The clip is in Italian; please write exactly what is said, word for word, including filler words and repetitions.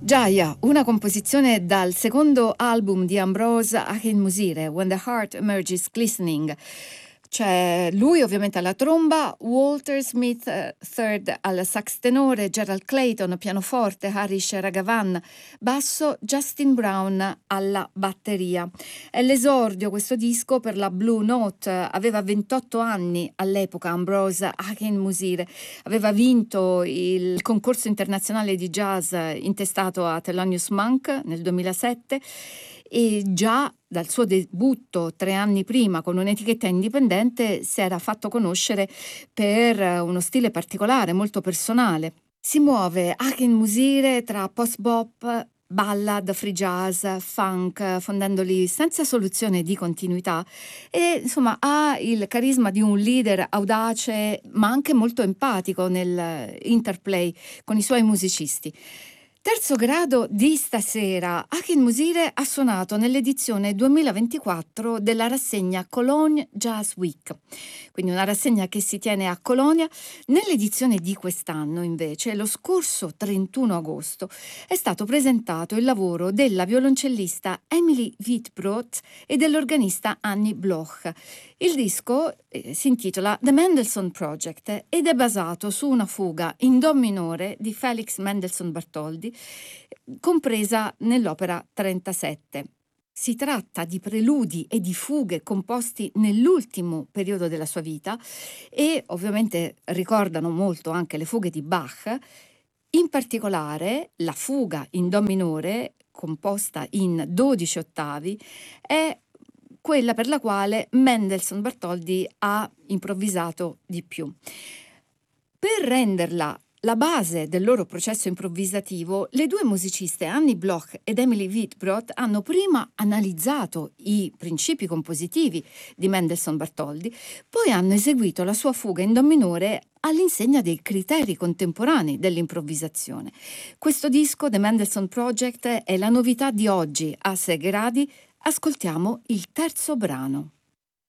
Gioia, una composizione dal secondo album di Ambroise Akinmusire, When the Heart Emerges Glistening. C'è lui ovviamente alla tromba, Walter Smith eh, third al sax tenore, Gerald Clayton pianoforte, Harish Raghavan basso, Justin Brown alla batteria. È l'esordio questo disco per la Blue Note. Aveva ventotto anni all'epoca Ambroise Akinmusire, aveva vinto il concorso internazionale di jazz intestato a Thelonious Monk nel duemilasette e già dal suo debutto tre anni prima con un'etichetta indipendente si era fatto conoscere per uno stile particolare, molto personale. Si muove Akinmusire tra post-bop, ballad, free jazz, funk, fondendoli senza soluzione di continuità e insomma ha il carisma di un leader audace ma anche molto empatico nel interplay con i suoi musicisti. Terzo grado di stasera, Akinmusire ha suonato nell'edizione duemilaventiquattro della rassegna Cologne Jazz Week, quindi una rassegna che si tiene a Colonia. Nell'edizione di quest'anno, invece, lo scorso trentuno agosto, è stato presentato il lavoro della violoncellista Emily Wittbrod e dell'organista Annie Bloch. Il disco eh, si intitola The Mendelssohn Project ed è basato su una fuga in do minore di Felix Mendelssohn Bartholdy, compresa nell'opera trentasette. Si tratta di preludi e di fughe composti nell'ultimo periodo della sua vita e ovviamente ricordano molto anche le fughe di Bach. In particolare la fuga in do minore, composta in dodici ottavi, è quella per la quale Mendelssohn Bartholdy ha improvvisato di più. Per renderla la base del loro processo improvvisativo, le due musiciste Annie Bloch ed Emily Wittbrod hanno prima analizzato i principi compositivi di Mendelssohn Bartholdy, poi hanno eseguito la sua fuga in do minore all'insegna dei criteri contemporanei dell'improvvisazione. Questo disco, The Mendelssohn Project, è la novità di oggi a sei gradi. Ascoltiamo il terzo brano.